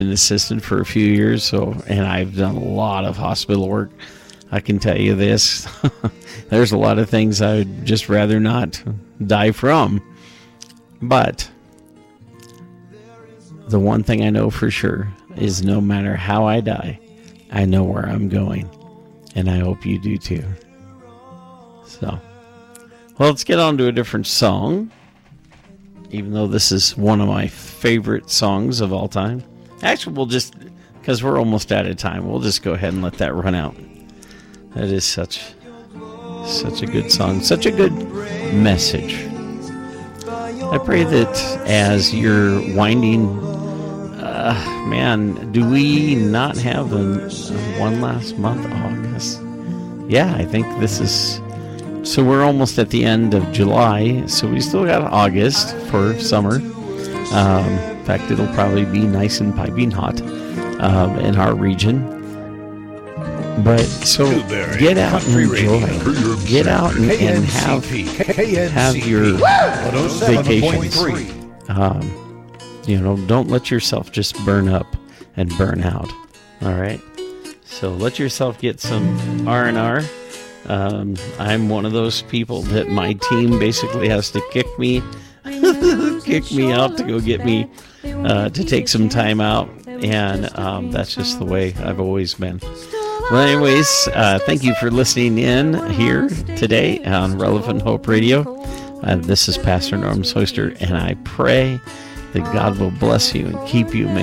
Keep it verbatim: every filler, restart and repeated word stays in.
an assistant for a few years, so and I've done a lot of hospital work. I can tell you this. There's a lot of things I would just rather not die from. But the one thing I know for sure is no matter how I die, I know where I'm going. And I hope you do too. So, well, let's get on to a different song. Even though this is one of my favorite songs of all time. Actually, we'll just, because we're almost out of time, we'll just go ahead and let that run out. That is such, such a good song, such a good message. I pray that as you're winding, uh, man, do we not have a, a one last month, August? Yeah, I think this is, so we're almost at the end of July, so we still got August for summer. Um, in fact, it'll probably be nice and piping hot um, in our region. But so get out and enjoy. Get out and, and have have your vacations. Um, you know, don't let yourself just burn up and burn out. All right. So let yourself get some R and R. Um, I'm one of those people that my team basically has to kick me, kick me out to go get me uh, to take some time out, and um, that's just the way I've always been. Well, anyways, uh, thank you for listening in here today on Relevant Hope Radio. Uh, this is Pastor Norm Soyster, and I pray that God will bless you and keep you.